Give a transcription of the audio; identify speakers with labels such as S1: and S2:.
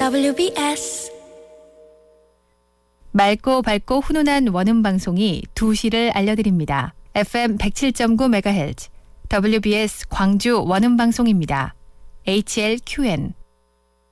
S1: WBS
S2: 맑고 밝고 훈훈한 원음방송이 2시를 알려드립니다. FM 107.9MHz WBS 광주 원음방송입니다. HLQN